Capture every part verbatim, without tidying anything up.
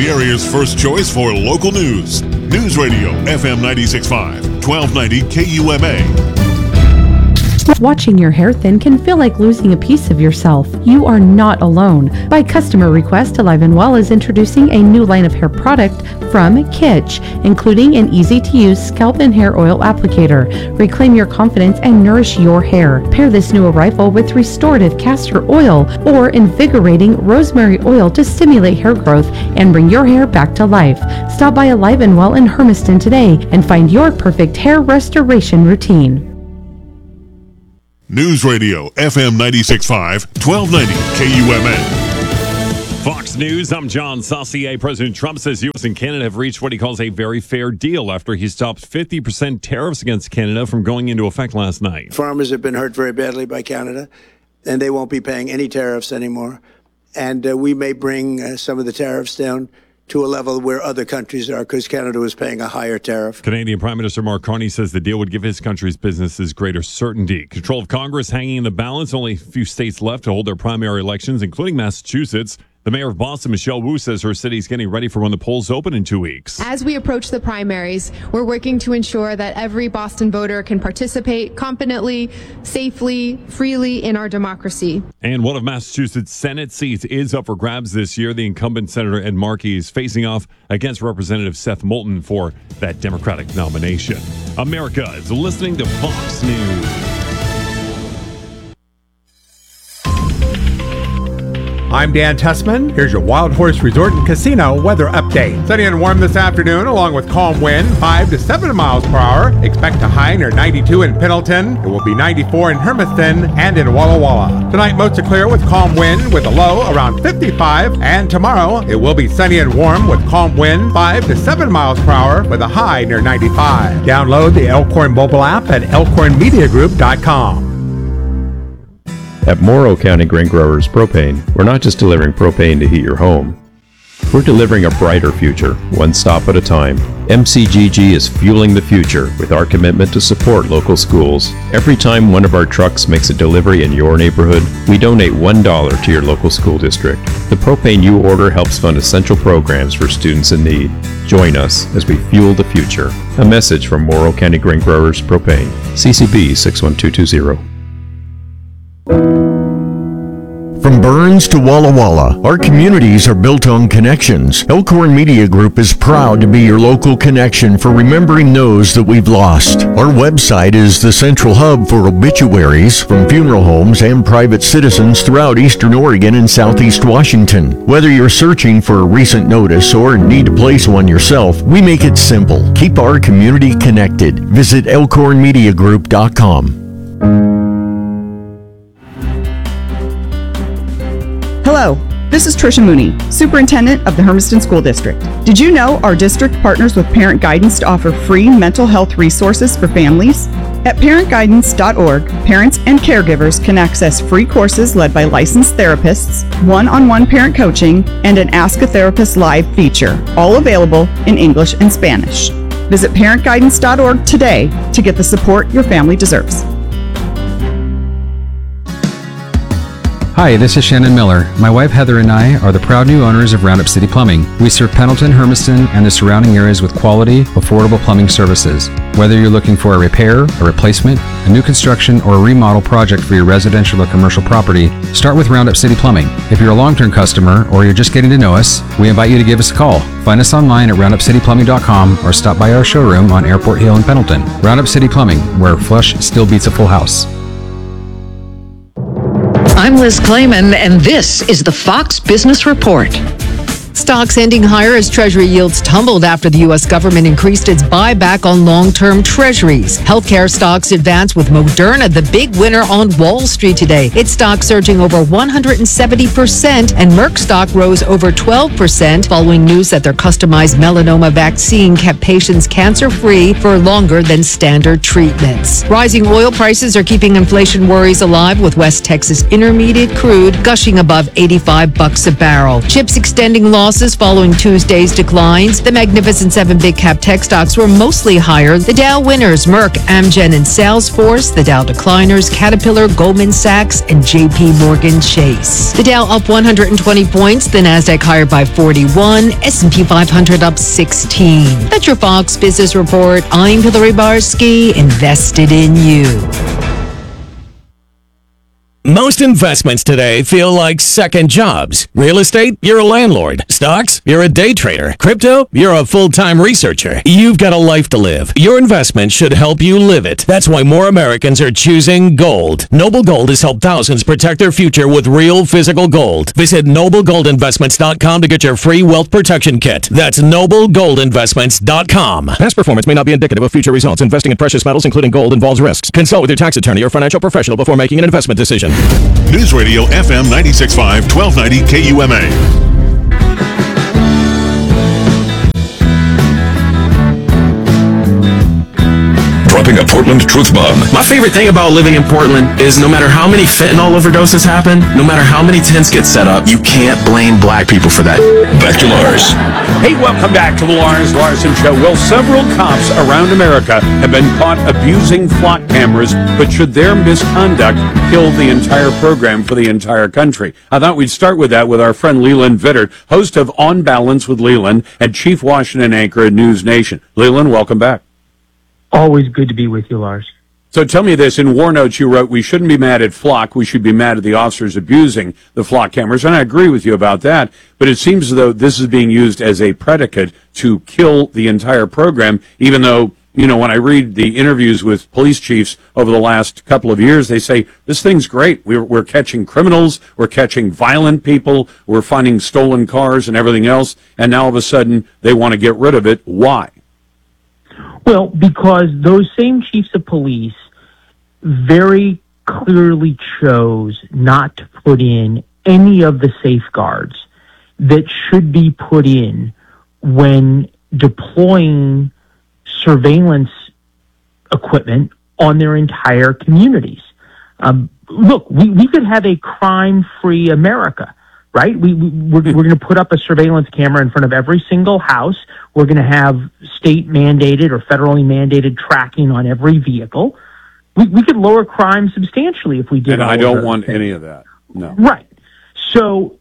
the area's first choice for local news. News Radio F M ninety-six point five, twelve ninety K U M A. Watching your hair thin can feel like losing a piece of yourself. You are not alone. By customer request, Alive and Well is introducing a new line of hair product from Kitsch, including an easy-to-use scalp and hair oil applicator. Reclaim your confidence and nourish your hair. Pair this new arrival with restorative castor oil or invigorating rosemary oil to stimulate hair growth and bring your hair back to life. Stop by Alive and Well in Hermiston today and find your perfect hair restoration routine. News Radio F M ninety-six point five, twelve ninety K U M A. Fox News, I'm John Saucier. President Trump says U S and Canada have reached what he calls a very fair deal after he stopped fifty percent tariffs against Canada from going into effect last night. Farmers have been hurt very badly by Canada, and they won't be paying any tariffs anymore. And uh, we may bring uh, some of the tariffs down to a level where other countries are, because Canada was paying a higher tariff. Canadian Prime Minister Mark Carney says the deal would give his country's businesses greater certainty. Control of Congress hanging in the balance. Only a few states left to hold their primary elections, including Massachusetts. The mayor of Boston, Michelle Wu, says her city is getting ready for when the polls open in two weeks. As we approach the primaries, we're working to ensure that every Boston voter can participate confidently, safely, freely in our democracy. And one of Massachusetts' Senate seats is up for grabs this year. The incumbent Senator Ed Markey is facing off against Representative Seth Moulton for that Democratic nomination. America is listening to Fox News. I'm Dan Tessman. Here's your Wild Horse Resort and Casino weather update. Sunny and warm this afternoon, along with calm wind, five to seven miles per hour. Expect a high near ninety-two in Pendleton. It will be ninety-four in Hermiston and in Walla Walla. Tonight, mostly clear with calm wind, with a low around fifty-five. And tomorrow, it will be sunny and warm with calm wind, five to seven miles per hour, with a high near ninety-five. Download the Elkhorn mobile app at elkhorn media group dot com. At Morrow County Grain Growers Propane, we're not just delivering propane to heat your home. We're delivering a brighter future, one stop at a time. M C G G is fueling the future with our commitment to support local schools. Every time one of our trucks makes a delivery in your neighborhood, we donate one dollar to your local school district. The propane you order helps fund essential programs for students in need. Join us as we fuel the future. A message from Morrow County Grain Growers Propane. C C B six one two two zero. From Burns to Walla Walla, our communities are built on connections. Elkhorn Media Group is proud to be your local connection for remembering those that we've lost. Our website is the central hub for obituaries from funeral homes and private citizens throughout Eastern Oregon and Southeast Washington. Whether you're searching for a recent notice or need to place one yourself, we make it simple. Keep our community connected. Visit elkhorn media group dot com. Hello, this is Tricia Mooney, Superintendent of the Hermiston School District. Did you know our district partners with Parent Guidance to offer free mental health resources for families? At parent guidance dot org, parents and caregivers can access free courses led by licensed therapists, one-on-one parent coaching, and an Ask a Therapist Live feature, all available in English and Spanish. Visit parent guidance dot org today to get the support your family deserves. Hi, this is Shannon Miller. My wife Heather and I are the proud new owners of Roundup City Plumbing. We serve Pendleton, Hermiston, and the surrounding areas with quality, affordable plumbing services. Whether you're looking for a repair, a replacement, a new construction, or a remodel project for your residential or commercial property, start with Roundup City Plumbing. If you're a long-term customer or you're just getting to know us, we invite you to give us a call. Find us online at roundup city plumbing dot com or stop by our showroom on Airport Hill in Pendleton. Roundup City Plumbing, where flush still beats a full house. I'm Liz Clayman, and this is the Fox Business Report. Stocks ending higher as Treasury yields tumbled after the U S government increased its buyback on long-term Treasuries. Healthcare stocks advanced with Moderna the big winner on Wall Street today. Its stock surging over one hundred seventy percent, and Merck stock rose over twelve percent following news that their customized melanoma vaccine kept patients cancer-free for longer than standard treatments. Rising oil prices are keeping inflation worries alive, with West Texas Intermediate crude gushing above eighty-five bucks a barrel. Chips extending long losses following Tuesday's declines. The Magnificent Seven big cap tech stocks were mostly higher. The Dow winners, Merck, Amgen, and Salesforce. The Dow decliners, Caterpillar, Goldman Sachs, and J P Morgan Chase. The Dow up one hundred twenty points. The Nasdaq higher by forty-one. S and P five hundred up sixteen. That's your Fox Business Report. I'm Hillary Barsky, invested in you. Most investments today feel like second jobs. Real estate, you're a landlord. Stocks, you're a day trader. Crypto, you're a full-time researcher. You've got a life to live. Your investment should help you live it. That's why more Americans are choosing gold. Noble Gold has helped thousands protect their future with real physical gold. Visit noble gold investments dot com to get your free wealth protection kit. That's noble gold investments dot com. Past performance may not be indicative of future results. Investing in precious metals, including gold, involves risks. Consult with your tax attorney or financial professional before making an investment decision. News Radio F M ninety-six point five, twelve ninety K U M A. Dropping a Portland truth bomb. My favorite thing about living in Portland is no matter how many fentanyl overdoses happen, no matter how many tents get set up, you can't blame black people for that. Back to Lars. Hey, welcome back to the Lars Larson Show. Well, several cops around America have been caught abusing flock cameras, but should their misconduct kill the entire program for the entire country? I thought we'd start with that with our friend Leland Vittert, host of On Balance with Leland and chief Washington anchor at News Nation. Leland, welcome back. Always good to be with you, Lars. So tell me this, in War Notes you wrote, we shouldn't be mad at Flock, we should be mad at the officers abusing the Flock cameras, and I agree with you about that, but it seems as though this is being used as a predicate to kill the entire program, even though, you know, when I read the interviews with police chiefs over the last couple of years, they say, this thing's great, we're, we're catching criminals, we're catching violent people, we're finding stolen cars and everything else, and now all of a sudden they want to get rid of it. Why? Well, because those same chiefs of police very clearly chose not to put in any of the safeguards that should be put in when deploying surveillance equipment on their entire communities. Um, look, we, we could have a crime-free America, right? We, we, we're, we're going to put up a surveillance camera in front of every single house. We're going to have state-mandated or federally mandated tracking on every vehicle. We, we could lower crime substantially if we did. And I don't want things. Any of that. No. Right. So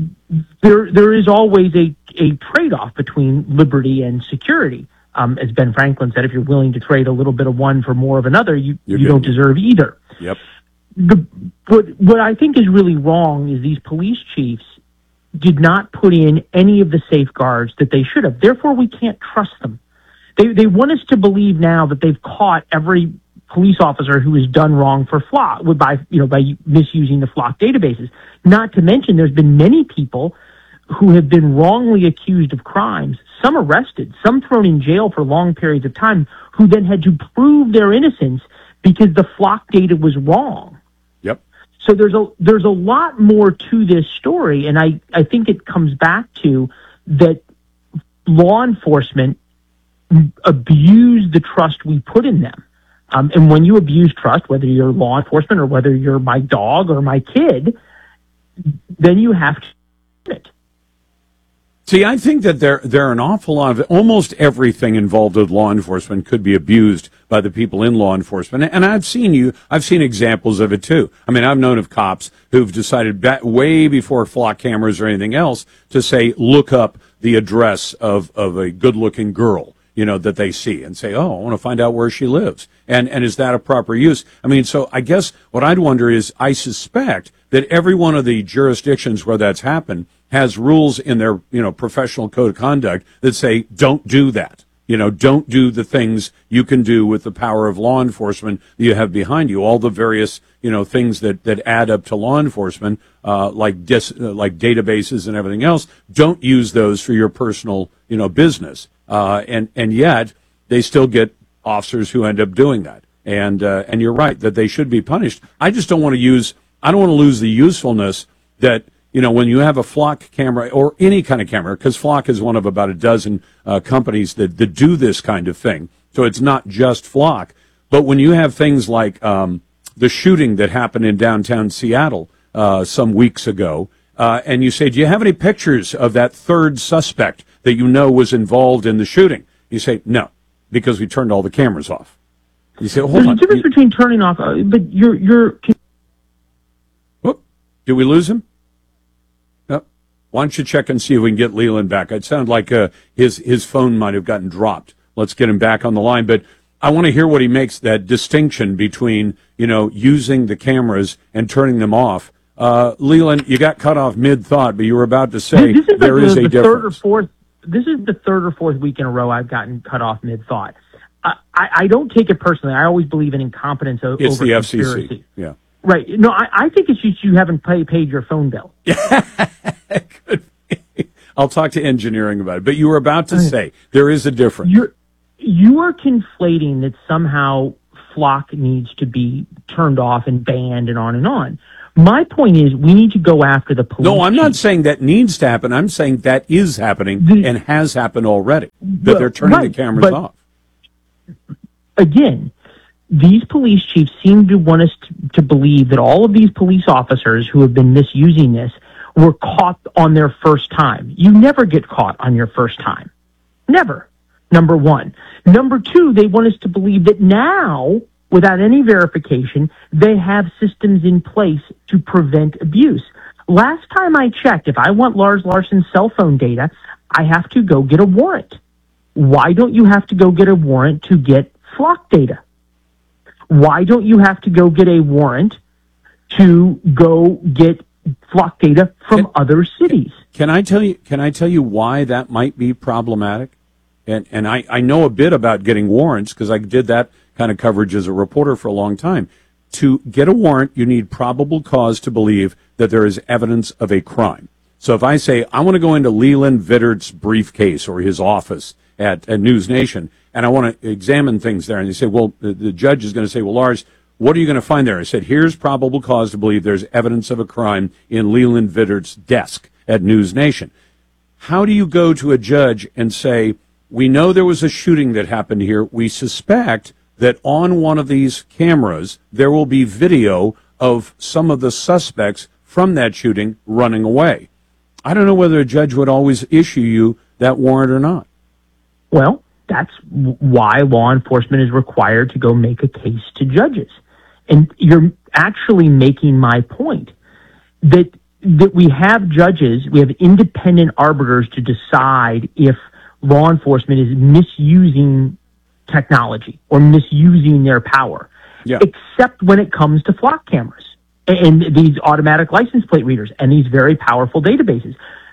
there there is always a, a trade-off between liberty and security. Um, as Ben Franklin said, if you're willing to trade a little bit of one for more of another, you, you don't deserve either. Yep. The, but what I think is really wrong is these police chiefs did not put in any of the safeguards that they should have. Therefore, we can't trust them. They they want us to believe now that they've caught every police officer who has done wrong for Flock by you know by misusing the Flock databases. Not to mention, there's been many people who have been wrongly accused of crimes, some arrested, some thrown in jail for long periods of time, who then had to prove their innocence because the Flock data was wrong. Yep. So there's a there's a lot more to this story, and I, I think it comes back to that law enforcement abuse the trust we put in them. Um, and when you abuse trust, whether you're law enforcement or whether you're my dog or my kid, then you have to do it. See, I think that there there are an awful lot of almost everything involved with law enforcement could be abused by the people in law enforcement, and I've seen you, I've seen examples of it too. I mean, I've known of cops who've decided back, way before flock cameras or anything else to say, look up the address of of a good-looking girl, you know, that they see, and say, oh, I want to find out where she lives, and and is that a proper use? I mean, so I guess what I'd wonder is, I suspect that every one of the jurisdictions where that's happened has rules in their, you know, professional code of conduct that say, don't do that. You know, don't do the things you can do with the power of law enforcement that you have behind you. All the various, you know, things that, that add up to law enforcement, uh, like dis, uh, like databases and everything else. Don't use those for your personal, you know, business. Uh, and, and yet they still get officers who end up doing that. And, uh, and you're right that they should be punished. I just don't want to use, I don't want to lose the usefulness that, you know, when you have a flock camera or any kind of camera, because Flock is one of about a dozen uh, companies that, that do this kind of thing. So it's not just Flock. But when you have things like um, the shooting that happened in downtown Seattle uh, some weeks ago, uh, and you say, do you have any pictures of that third suspect that you know was involved in the shooting? You say, no, because we turned all the cameras off. You say, hold There's on. a difference You, between turning off, uh, but you're you're. whoop, did we lose him? No. Why don't you check and see if we can get Leland back? It sounded like uh, his his phone might have gotten dropped. Let's get him back on the line. But I want to hear what he makes that distinction between, you know, using the cameras and turning them off. Uh, Leland, you got cut off mid-thought, but you were about to say this is there like is the, a the difference. Third or fourth, this is the third or fourth week in a row I've gotten cut off mid-thought. I, I, I don't take it personally. I always believe in incompetence o- It's over the F C conspiracy. C. Yeah. Right. No, I, I think it's just you haven't pay, paid your phone bill. I'll talk to engineering about it. But you were about to say there is a difference. You're, you are conflating that somehow Flock needs to be turned off and banned and on and on. My point is we need to go after the police. No, I'm not saying that needs to happen. I'm saying that is happening The- and has happened already. That Well, they're turning right, the cameras but- off. Again, these police chiefs seem to want us to, to believe that all of these police officers who have been misusing this were caught on their first time. You never get caught on your first time. Never. Number one. Number two, they want us to believe that now, without any verification, they have systems in place to prevent abuse. Last time I checked, if I want Lars Larson's cell phone data, I have to go get a warrant. Why don't you have to go get a warrant to get Flock data? Why don't you have to go get a warrant to go get Flock data from Can- other cities? Can I tell you? Can I tell you why that might be problematic? And and I, I know a bit about getting warrants because I did that kind of coverage as a reporter for a long time. To get a warrant, you need probable cause to believe that there is evidence of a crime. So if I say I want to go into Leland Vittert's briefcase or his office at, at News Nation, and I want to examine things there, and they say, well, the, the judge is going to say, well, Lars, what are you going to find there? I said, here's probable cause to believe there's evidence of a crime in Leland Vittert's desk at News Nation. How do you go to a judge and say, we know there was a shooting that happened here. We suspect that on one of these cameras, there will be video of some of the suspects from that shooting running away. I don't know whether a judge would always issue you that warrant or not. Well, that's w- why law enforcement is required to go make a case to judges. And you're actually making my point that that we have judges, we have independent arbiters to decide if law enforcement is misusing technology or misusing their power, yeah. except when it comes to Flock cameras and, and these automatic license plate readers and these very powerful databases.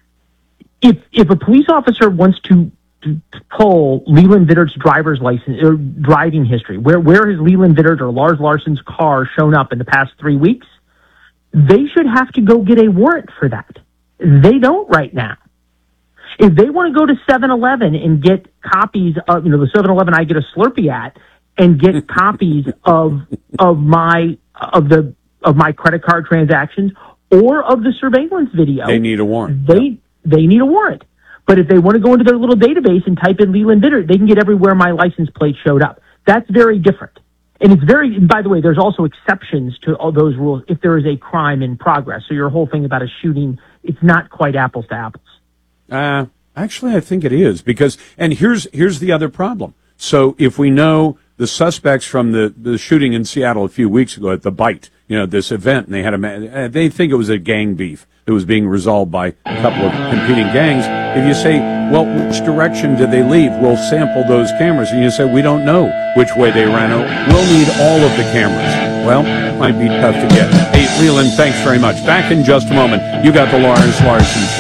If if a police officer wants to, to pull Leland Vittert's driver's license or driving history, where where has Leland Vittert or Lars Larson's car shown up in the past three weeks? They should have to go get a warrant for that. They don't right now. If they want to go to seven eleven and get copies of, you know, the seven eleven I get a Slurpee at, and get copies of of my of the of my credit card transactions or of the surveillance video, They need a warrant. They they need a warrant. But if they want to go into their little database and type in Leland Vittert, they can get everywhere my license plate showed up. That's very different. And it's very, by the way, there's also exceptions to all those rules if there is a crime in progress. So your whole thing about a shooting, it's not quite apples to apples. Uh, actually, I think it is because, and here's here's the other problem. So if we know the suspects from the, the shooting in Seattle a few weeks ago at the Bite, you know, this event, and they had a man, uh, they think it was a gang beef that was being resolved by a couple of competing gangs. If you say, well, which direction did they leave? We'll sample those cameras. And you say, we don't know which way they ran out. We'll need all of the cameras. Well, it might be tough to get. Hey, Leland, thanks very much. Back in just a moment. You got the Lars Larson Show.